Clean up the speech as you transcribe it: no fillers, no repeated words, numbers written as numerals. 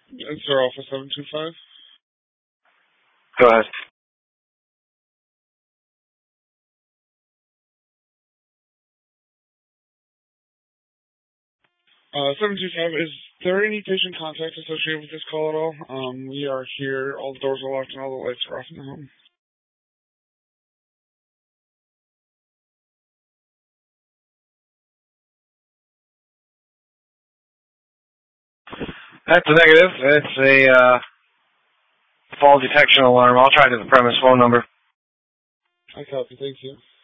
Answer Alpha 725. Go ahead. Uh, 725, is there any patient contact associated with this call at all? We are here, all the doors are locked and all the lights are off in the home. That's a negative. It's a fall detection alarm. I'll try to the premise phone number. I copy, thank you.